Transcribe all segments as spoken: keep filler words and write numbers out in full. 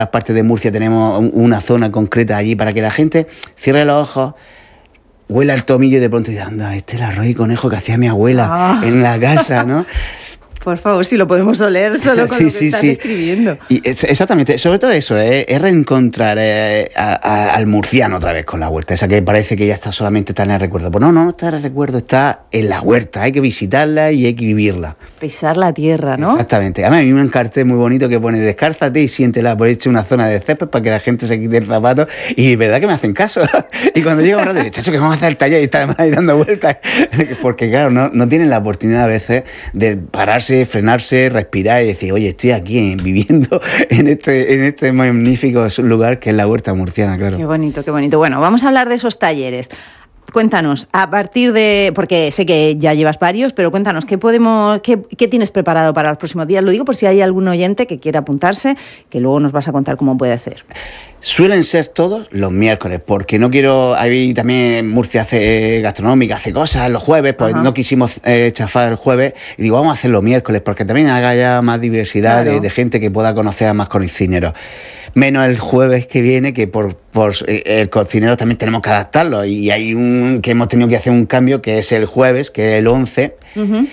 las partes de Murcia tenemos una zona concreta allí para que la gente cierre los ojos, huela el tomillo y de pronto dice, anda, este es el arroz y conejo que hacía mi abuela ah. en la casa, ¿no? Por favor, si lo podemos oler solo con sí, lo que sí, estás sí. describiendo. Y es, exactamente, sobre todo eso, ¿eh? es reencontrar eh, a, a, al murciano otra vez con la huerta, esa que parece que ya está solamente está en el recuerdo. Pues no, no, no está en el recuerdo, está en la huerta, hay que visitarla y hay que vivirla. Pisar la tierra, ¿no? Exactamente. Además, a mí me encarté muy bonito que pone descálzate y siéntela, por hecho una zona de césped para que la gente se quite el zapato y verdad que me hacen caso. Y cuando llega un rato, digo, chacho, que vamos a hacer el taller y está además ahí dando vueltas. Porque claro, no, no tienen la oportunidad a veces de pararse, frenarse, respirar y decir, oye, estoy aquí viviendo en este, en este magnífico lugar que es la huerta murciana, claro. Qué bonito, qué bonito. Bueno, vamos a hablar de esos talleres. Cuéntanos, a partir de, porque sé que ya llevas varios, pero cuéntanos, ¿qué podemos, qué, qué tienes preparado para los próximos días? Lo digo por si hay algún oyente que quiera apuntarse, que luego nos vas a contar cómo puede hacer. Suelen ser todos los miércoles, porque no quiero, ahí también Murcia hace gastronómica, hace cosas los jueves, pues Ajá. no quisimos eh, chafar el jueves, y digo, vamos a hacer los miércoles, porque también haya más diversidad claro. de, de gente que pueda conocer a más cocineros. Menos el jueves que viene, que por, por el cocinero también tenemos que adaptarlo, y hay un que hemos tenido que hacer un cambio, que es el jueves, que es el once, uh-huh.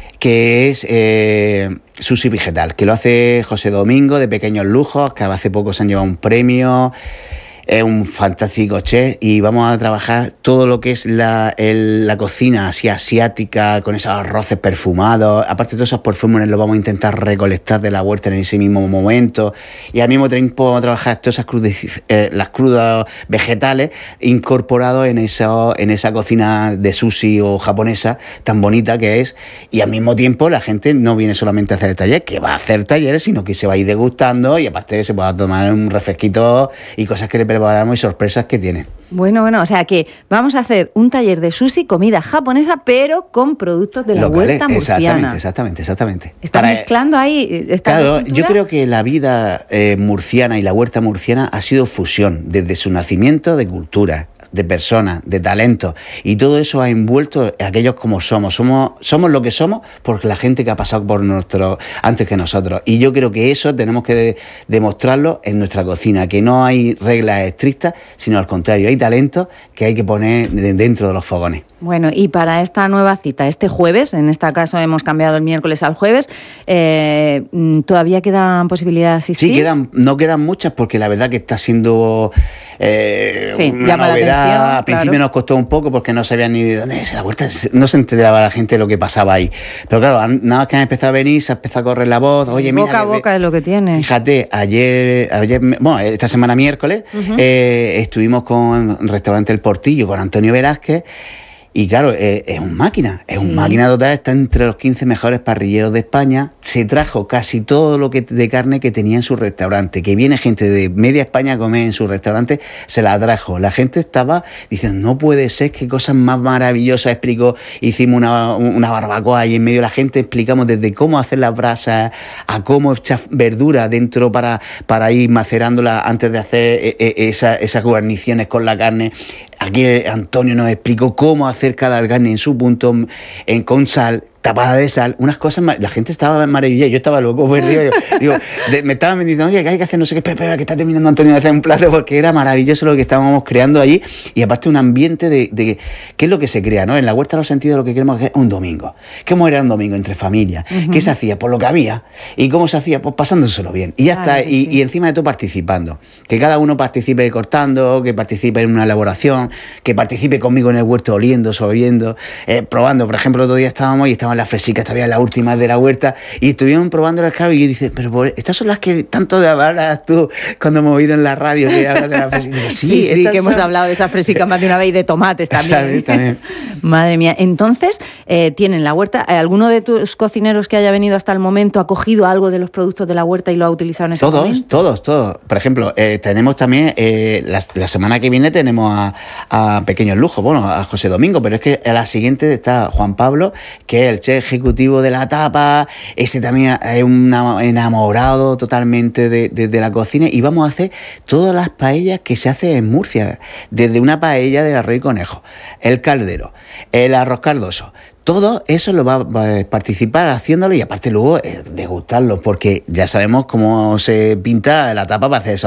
que es eh, sushi vegetal, que lo hace José Domingo de Pequeños Lujos, que hace poco se han llevado un premio. Es un fantástico chef y vamos a trabajar todo lo que es la, el, la cocina así asiática, con esos arroces perfumados. Aparte de todos esos perfumes los vamos a intentar recolectar de la huerta en ese mismo momento. Y al mismo tiempo vamos a trabajar todas esas crudas, eh, las crudas vegetales incorporados en, eso, en esa cocina de sushi o japonesa tan bonita que es. Y al mismo tiempo la gente no viene solamente a hacer el taller, que va a hacer talleres, sino que se va a ir degustando y aparte se pueda tomar un refresquito y cosas que le preparamos y sorpresas que tienen. Bueno, bueno, o sea que vamos a hacer un taller de sushi, comida japonesa, pero con productos de la locales, huerta murciana. Exactamente, exactamente, exactamente. ¿Están Para, mezclando ahí esta Claro, cultura? Yo creo que la vida eh, murciana y la huerta murciana ha sido fusión desde su nacimiento de cultura, de personas, de talentos, y todo eso ha envuelto a aquellos como somos. Somos somos lo que somos porque la gente que ha pasado por nuestro antes que nosotros. Y yo creo que eso tenemos que de, demostrarlo en nuestra cocina, que no hay reglas estrictas, sino al contrario, hay talentos que hay que poner dentro de los fogones. Bueno, y para esta nueva cita, este jueves, en este caso hemos cambiado el miércoles al jueves, eh, ¿todavía quedan posibilidades de asistir? Sí, quedan, no quedan muchas porque la verdad que está siendo eh, sí, una novedad. Al principio claro. nos costó un poco porque no sabían ni de dónde es la huerta, no se enteraba la gente de lo que pasaba ahí. Pero claro, nada más que han empezado a venir, se ha empezado a correr la voz. Oye, boca mira, a boca es lo que tiene. Fíjate, ayer, ayer bueno, esta semana miércoles, uh-huh. eh, estuvimos con el restaurante El Portillo, con Antonio Velázquez. Y claro, es, es un máquina, es un sí. máquina total, está entre los quince mejores parrilleros de España. Se trajo casi todo lo que de carne que tenía en su restaurante, que viene gente de media España a comer en su restaurante, se la trajo. La gente estaba diciendo, no puede ser, qué cosas más maravillosas, explicó. Hicimos una, una barbacoa ahí en medio, la gente explicamos desde cómo hacer las brasas, a cómo echar verdura dentro para, para ir macerándola antes de hacer esa, esas guarniciones con la carne. Aquí Antonio nos explicó cómo hacer cada carne en su punto, en, con sal, tapada de sal, unas cosas, la gente estaba maravillada, yo estaba loco, perdido, yo, digo, de, me estaban diciendo, oye, que hay que hacer no sé qué, espera, espera, que está terminando Antonio de hacer un plato, porque era maravilloso lo que estábamos creando allí, y aparte un ambiente de, de qué es lo que se crea, ¿no? En la Huerta de los Sentidos lo que queremos es un domingo. ¿Cómo era un domingo entre familias? Uh-huh. ¿Qué se hacía? Pues lo que había. ¿Y cómo se hacía? Pues pasándoselo bien. Y ya ah, está, y, sí. y encima de todo participando. Que cada uno participe cortando, que participe en una elaboración, que participe conmigo en el huerto oliendo, sabiendo, eh, probando. Por ejemplo, el otro día estábamos y estaban las fresicas todavía las últimas de la huerta y estuvieron probando las claro y yo dice, pero por, estas son las que tanto de hablas tú cuando hemos oído en la radio que hablas de las fresicas. Digo, sí, sí, sí que son... hemos hablado de esas fresicas más de una vez y de tomates también. ¿Sabes? También. Madre mía, entonces eh, tienen la huerta, ¿alguno de tus cocineros que haya venido hasta el momento ha cogido algo de los productos de la huerta y lo ha utilizado en ese todos, momento? Todos, todos, todos. Por ejemplo, eh, tenemos también, eh, la, la semana que viene tenemos a, a Pequeños Lujos, bueno, a José Domingo, pero es que a la siguiente está Juan Pablo, que es el el chef ejecutivo de la tapa, ese también es un enamorado totalmente de, de, de la cocina, y vamos a hacer todas las paellas que se hacen en Murcia, desde una paella del arroz y conejo, el caldero, el arroz caldoso. Todo eso lo va a participar haciéndolo y aparte luego eh, degustarlo, porque ya sabemos cómo se pinta la tapa para hacer eso.